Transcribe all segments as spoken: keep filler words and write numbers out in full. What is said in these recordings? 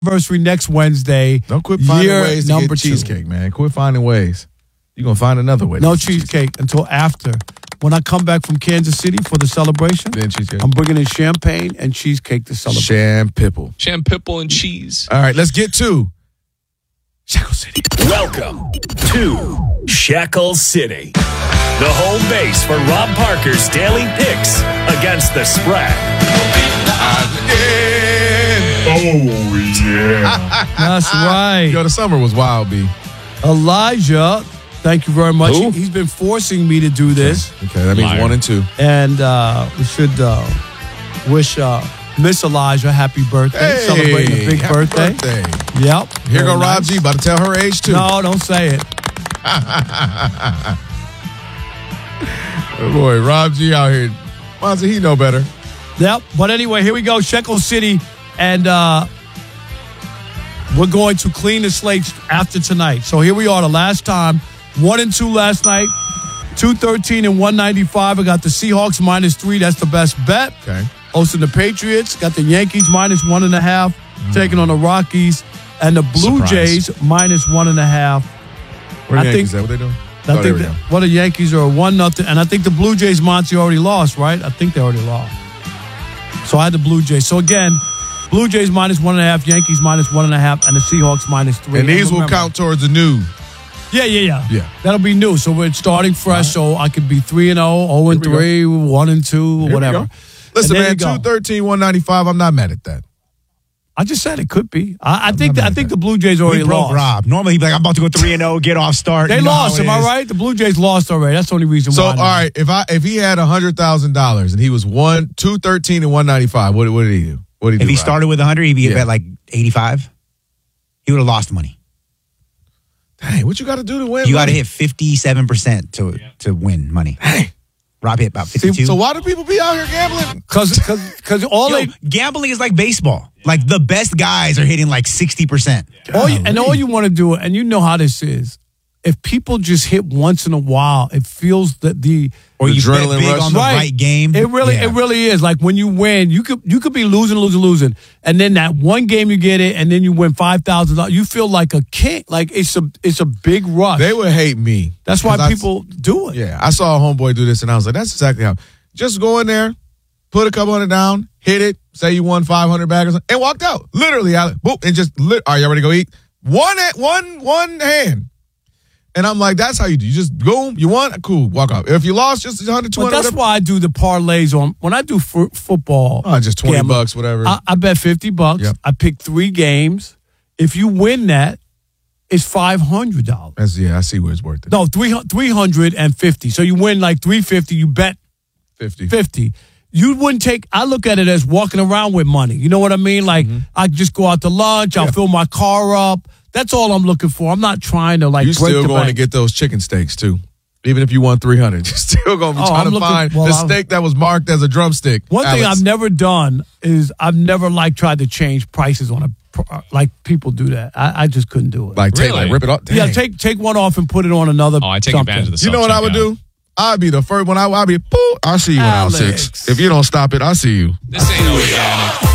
anniversary next Wednesday. Don't quit finding year ways to number get two. cheesecake, man. Quit finding ways. You're going to find another way. No cheesecake until after. When I come back from Kansas City for the celebration, Then cheesecake. I'm bringing in champagne and cheesecake to celebrate. Shampipple. Shampipple and cheese. All right, let's get to Shackle City. Welcome to Shackle City, the home base for Rob Parker's daily picks against the spread. Oh, yeah. That's right. Yo, the summer was wild, B. Elijah, thank you very much. Who? He, he's been forcing me to do this. Okay, that means Liar. one and two. And uh, we should uh, wish uh, Miss Elijah happy birthday. Hey, Celebrating a big happy birthday. birthday. Yep. Here Very go Rob nice. G. About to tell her age, too. No, don't say it. Oh, boy, Rob G out here. Why does he know better? Yep. But anyway, here we go. Shekel City. And uh, we're going to clean the slates after tonight. So here we are, the last time. One and two last night. two thirteen and one ninety-five. I got the Seahawks minus three. That's the best bet. Okay. Hosting the Patriots. Got the Yankees minus one and a half. Mm. Taking on the Rockies. And the Blue Surprise. Jays minus one and a half. Where I the Yankees think- at? What they doing? I Oh, there think we that, go. well, the Yankees are one nothing, and I think the Blue Jays, Monty, already lost, right? I think they already lost. So I had the Blue Jays. So again, Blue Jays minus one and a half, Yankees minus one and a half, and the Seahawks minus three. And these will remember- count towards the new. Yeah, yeah, yeah. Yeah. That'll be new. So we're starting fresh. So I could be three and zero, zero and Here we three, one and two, Here we whatever. go. Listen, And there man, you go. two thirteen, one ninety-five. I'm not mad at that. I just said it could be. I, I think. not The, I mad think at the Blue Jays already He broke lost. Rob. Normally he'd be like, I'm about to go three and zero, get off start. They You know lost. how it Am I is. right? The Blue Jays lost already. That's the only reason So, why. I all know. right, if I if he had one hundred thousand dollars and he was one, two thirteen and one ninety-five, what, what did he do? What did he do? If he Rob? started with one hundred, he'd be Yeah. at like eighty-five. He would have lost money. Dang, what you got to do to win? You got to money? hit fifty-seven percent to to win money. Hey. Rob hit about fifty-two. So why do people be out here gambling? Because because all Yo, they gambling is like baseball. Like the best guys are hitting like sixty percent. All you, and all you want to do, and you know how this is, if people just hit once in a while, it feels that the Or you bet Adrenaline big rush. on the right, game. It really, Yeah. it really is. Like when you win, you could you could be losing, losing, losing, and then that one game you get it, and then you win five thousand dollars. You feel like a king. Like it's a it's a big rush. They would hate me. That's why 'Cause I- people do it. Yeah, I saw a homeboy do this, and I was like, that's exactly how. Just go in there, put a couple hundred down, hit it, say you won five hundred back or something, and walked out. Literally, I, boop, and just, lit, are you ready to go eat? One, at- one, one hand. And I'm like, that's how you do. You just go, you won, cool, walk out. If you lost, just one hundred, two But hundred, that's whatever. why I do the parlays on when I do f- football. Oh, just twenty gambling, bucks, whatever. I, I bet fifty bucks. Yep. I pick three games. If you win that, it's five hundred dollars. That's, yeah, I see where it's worth it. No, three three hundred and fifty. So you win like three fifty. You bet fifty. fifty. You wouldn't take, I look at it as walking around with money. You know what I mean? Like, I just go out to lunch, I'll Yeah. fill my car up. That's all I'm looking for. I'm not trying to, like, You break still the going to bank. get those chicken steaks, too. Even if you won three hundred, you're still going to be Oh, trying I'm to looking- find well, the I'm- steak that was marked as a drumstick. One thing Alex. I've never done is I've never, like, tried to change prices on a, pr- like, people do that. I, I just couldn't do it. Like, take, Really? like, rip it off. yeah, Dang. take take one off and put it on another. Oh, I take something. advantage of the You know what I would self-checkout. do? I'd be the first one. I, I'd be, Pooh, I'll see you when I'm Alex. six. If you don't stop it, I'll see you. This ain't organic.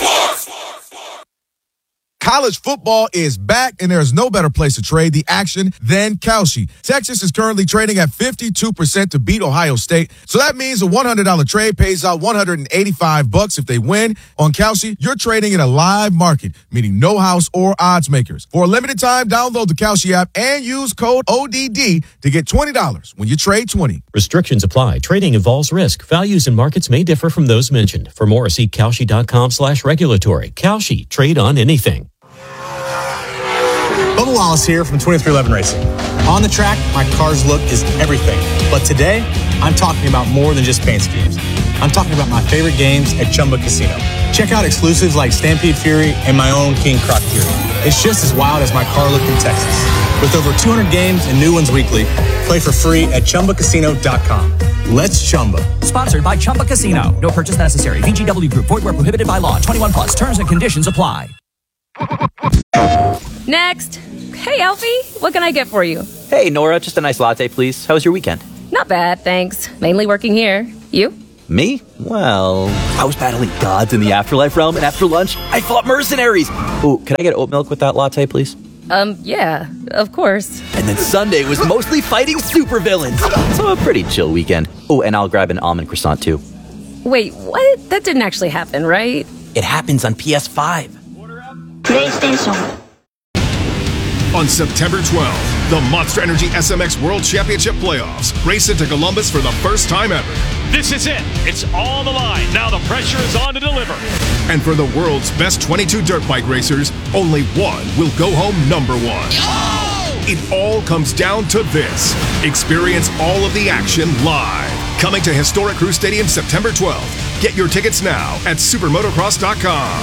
College football is back, and there's no better place to trade the action than Kalshi. Texas is currently trading at fifty-two percent to beat Ohio State. So that means a one hundred dollars trade pays out one hundred eighty-five bucks if they win. On Kalshi, you're trading in a live market, meaning no house or odds makers. For a limited time, download the Kalshi app and use code O D D to get twenty dollars when you trade twenty. Restrictions apply. Trading involves risk. Values and markets may differ from those mentioned. For more, see Kalshi.com slash regulatory. Kalshi. Trade on anything. Bubba Wallace here from twenty-three eleven Racing. On the track, my car's look is everything. But today, I'm talking about more than just paint schemes. I'm talking about my favorite games at Chumba Casino. Check out exclusives like Stampede Fury and my own King Croc Fury. It's just as wild as my car look in Texas. With over two hundred games and new ones weekly, play for free at Chumba Casino dot com. Let's Chumba. Sponsored by Chumba Casino. No purchase necessary. V G W Group. Void where prohibited by law. twenty-one plus. Terms and conditions apply. Next. Hey, Alfie. What can I get for you? Hey, Nora, just a nice latte, please. How was your weekend? Not bad, thanks. Mainly working here. You? Me? Well, I was battling gods in the afterlife realm, and after lunch, I fought mercenaries. Ooh, can I get oat milk with that latte, please? Um, yeah, of course. And then Sunday was mostly fighting supervillains. So a pretty chill weekend. Oh, and I'll grab an almond croissant, too. Wait, what? That didn't actually happen, right? It happens on P S five. PlayStation. On September twelfth, the Monster Energy S M X World Championship Playoffs race into Columbus for the first time ever. This is it. It's all the line. Now the pressure is on to deliver. And for the world's best twenty-two dirt bike racers, only one will go home number one. Oh! It all comes down to this. Experience all of the action live. Coming to historic Crew Stadium September twelfth. Get your tickets now at supermotocross dot com.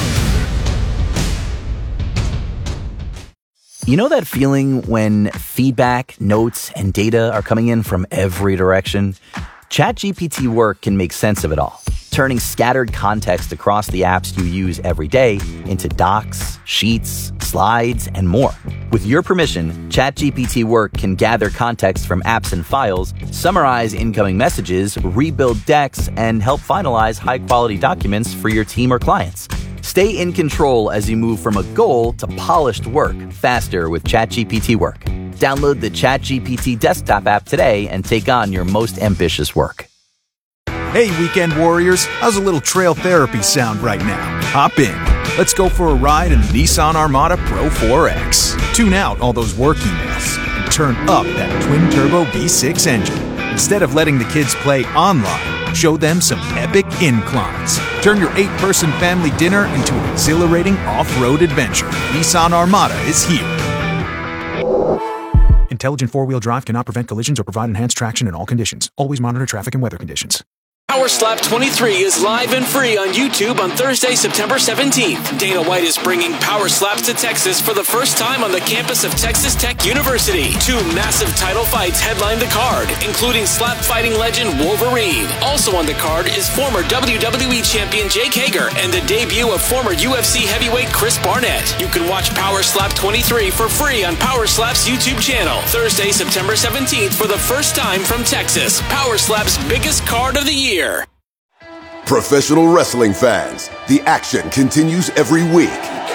You know that feeling when feedback, notes, and data are coming in from every direction? ChatGPT Work can make sense of it all, turning scattered context across the apps you use every day into docs, sheets, slides, and more. With your permission, ChatGPT Work can gather context from apps and files, summarize incoming messages, rebuild decks, and help finalize high-quality documents for your team or clients. Stay in control as you move from a goal to polished work faster with ChatGPT Work. Download the ChatGPT desktop app today and take on your most ambitious work. Hey, weekend warriors, how's a little trail therapy sound right now? Hop in. Let's go for a ride in the Nissan Armada Pro four X. Tune out all those work emails and turn up that twin-turbo V six engine. Instead of letting the kids play online, show them some epic inclines. Turn your eight-person family dinner into an exhilarating off-road adventure. Nissan Armada is here. Intelligent four-wheel drive cannot prevent collisions or provide enhanced traction in all conditions. Always monitor traffic and weather conditions. Power Slap twenty-three is live and free on YouTube on Thursday, September seventeenth. Dana White is bringing Power Slaps to Texas for the first time on the campus of Texas Tech University. Two massive title fights headline the card, including slap fighting legend Wolverine. Also on the card is former W W E champion Jake Hager and the debut of former U F C heavyweight Chris Barnett. You can watch Power Slap twenty-three for free on Power Slap's YouTube channel. Thursday, September seventeenth for the first time from Texas. Power Slap's biggest card of the year. Professional wrestling fans, the action continues every week.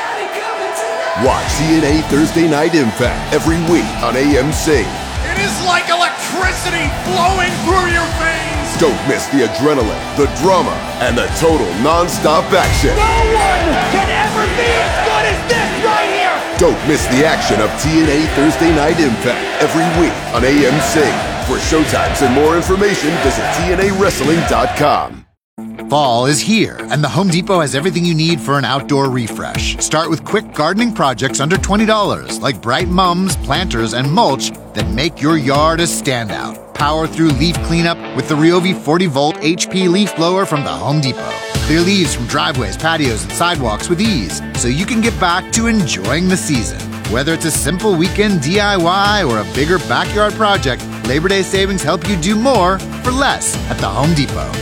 Watch T N A Thursday Night Impact every week on A M C. It is like electricity flowing through your veins. Don't miss the adrenaline, the drama, and the total non-stop action. No one can ever be as good as this right here. Don't miss the action of T N A Thursday Night Impact every week on A M C. For showtimes and more information, visit T N A wrestling dot com. Fall is here, and the Home Depot has everything you need for an outdoor refresh. Start with quick gardening projects under twenty dollars, like bright mums, planters, and mulch that make your yard a standout. Power through leaf cleanup with the Ryobi forty volt H P leaf blower from the Home Depot. Clear leaves from driveways, patios, and sidewalks with ease, so you can get back to enjoying the season. Whether it's a simple weekend D I Y or a bigger backyard project, Labor Day savings help you do more for less at the Home Depot.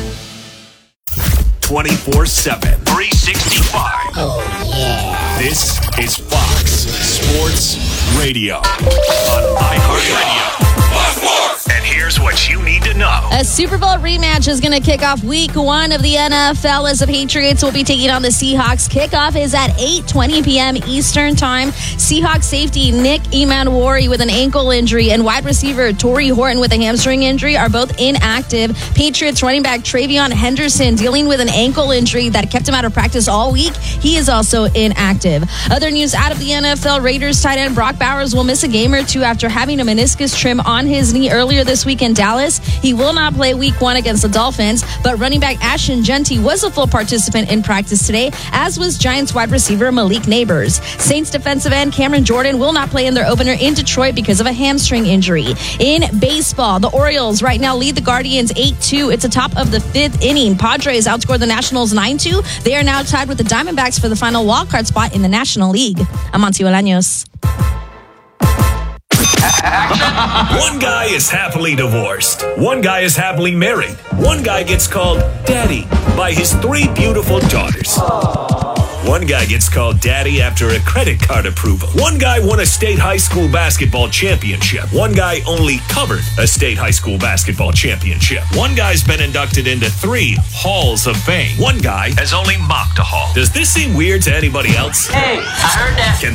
twenty-four seven, three sixty-five. Oh, yeah. This is Fox Sports Radio on iHeartRadio. And here's what you need to know. A Super Bowl rematch is going to kick off week one of the N F L as the Patriots will be taking on the Seahawks. Kickoff is at eight twenty p.m. Eastern Time. Seahawks safety Nick Emanwari with an ankle injury and wide receiver Torrey Horton with a hamstring injury are both inactive. Patriots running back Travion Henderson dealing with an ankle injury that kept him out of practice all week. He is also inactive. Other news out of the N F L, Raiders tight end Brock Bowers will miss a game or two after having a meniscus trim on his knee earlier this week in Dallas. He will not play week one against the Dolphins, but running back Ashton Genty was a full participant in practice today, as was Giants wide receiver Malik Neighbors. Saints defensive end Cameron Jordan will not play in their opener in Detroit because of a hamstring injury. In baseball, the Orioles right now lead the Guardians eight two. It's the top of the fifth inning. Padres outscored the Nationals nine two. They are now tied with the Diamondbacks for the final wildcard spot in the National League. I'm Amancio Olaños. One guy is happily divorced. One guy is happily married. One guy gets called daddy by his three beautiful daughters. One guy gets called daddy after a credit card approval. One guy won a state high school basketball championship. One guy only covered a state high school basketball championship. One guy's been inducted into three Halls of Fame. One guy has only mocked a hall. Does this seem weird to anybody else? Hey, I heard that. Can